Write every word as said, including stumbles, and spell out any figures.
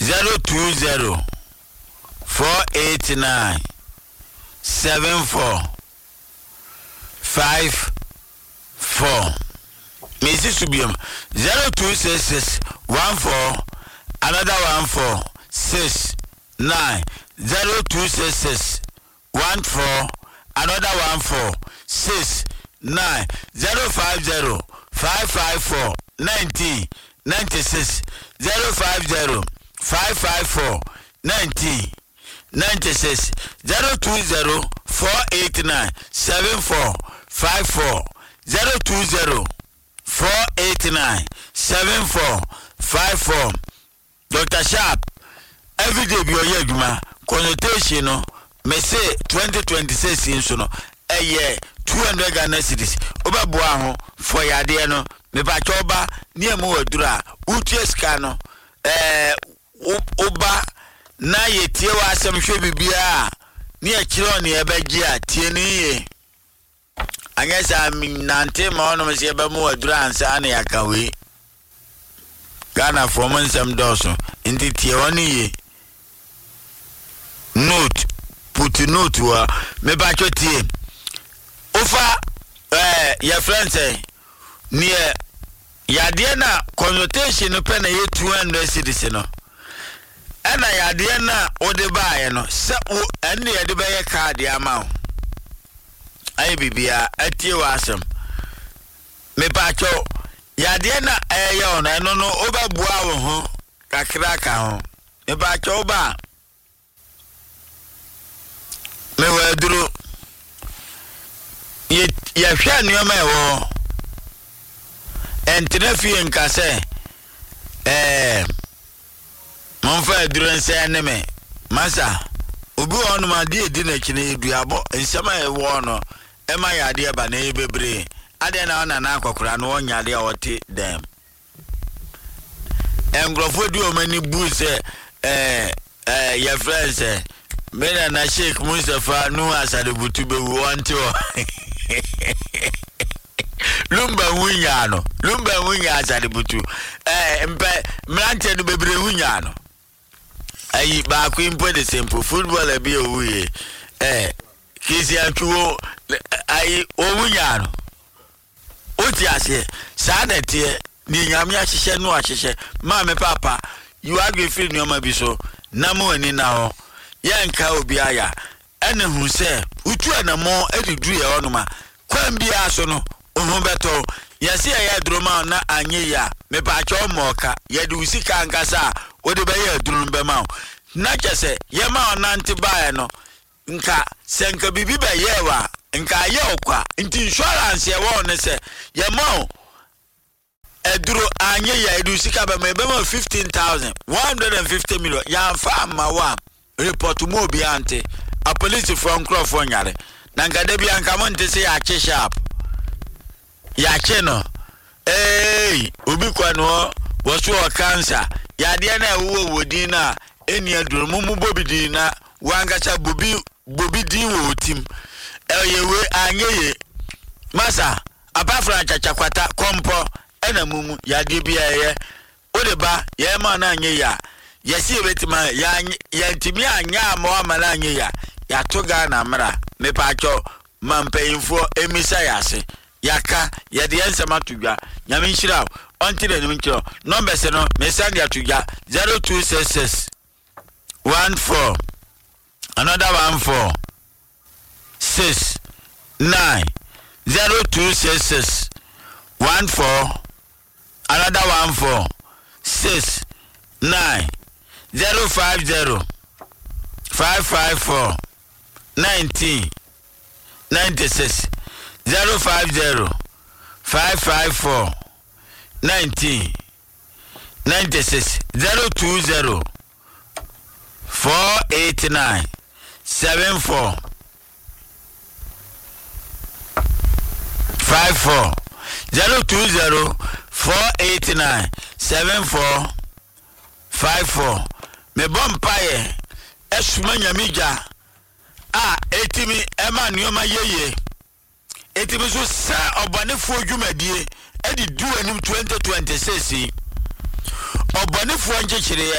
zero two zero four eight nine seven four five four. Missus Subium zero two six six one four another one four six nine zero two six six one four another one four six nine zero five zero five five four nineteen ninety six zero five zero five five four nineteen ninety six zero two zero four eight nine seven four five four zero two zero four eight nine seven four five four. Doctor Sharp, every day be your yegma connotation no me say twenty twenty-six in so no a year two hundred Ghana cedis obaboa ho for yade no me ba choba near mo adura utie ska no eh oba na ye tie wa asem hwe bibia ne e kire ne e bagye a tie ni ye anyesa nante ma ono me se ba mo adura ansa na yakawe Ghana from nsem doso inti tie oni ye note put note wa me ba chotie ofa eh your friend say near yade na connotation no pe na ye two hundred cedis no ena yade na ode baaye no se o ene yade be ye card ama ai bibia atie wa asem me pa cho yade na eye ona eno no obabua wo ho kakra ka ho me pa cho ba me wa duro ye ya hwa nuoma e wo entene fie nka se eh monfa duro nse ne me masa obi onu ma de edi na kine eduabo nsema e wo no e ma yade e ba na e bebre ade na ona na akokora no onyade a wote dem engrofo di o mani bu se eh eh ya friends eh mena na Sheikh Mustafa nu asade butu be wonte o lumba hunya no lumba hunya asade butu eh mpe mrante no bebre hunya no ayi ba ku impo de simple football abi owuye eh kisi atuo ayi owunya no oti ase sada tie ni nyame ahihye no ahihye ma me papa you agree free nyoma bi so na mo ani na ho yanka obi aya ene hu se utu anamo edidu ye onuma kwan bia so no ohun beto yesi ya droma na anye ya me pa cho moka ye du sika nkasa odi be ye drum be ma na chese ye ma onante bae no nka senka bibi be ye wa nka ye okwa nti insurance ye wo ne se ye ma eduro anye ya edu sika be me be ma fifteen thousand one hundred fifty million ya fa ma wa report mo bi ante a police from Crawford nyare na ngade bi anka mo nte se ya che sharp ya che no eh obi kwa no wo so cancer ya de na wo wodi na eni aduro mumu bobi di na wangacha bobi bobi di wo tim eyewe anyeye masa apafra chachakwata kompo ena mumu ya de bi eye ode ba ye ma na anyeya yesi ebetima ya ya ntimi anya ama amala anye ya ya to Ghana mra me pacho mampeinfo emisa yase yaka ya de ensema tudwa nyame nhira ontire ni nchiro number se no me send ya tudwa zero two six six one four another one four six nine zero two six six one four another one four six nine zero five zero five five four nineteen ninety six zero five zero five five four nineteen ninety six zero two zero four eight nine seven four five four zero two zero four eight nine seven four five four. Me bompaye esuma nyamija a etimi ema nioma yeye etimi so sa obonefo dwumadie edi du anim twenty twenty-six obonefo nchechire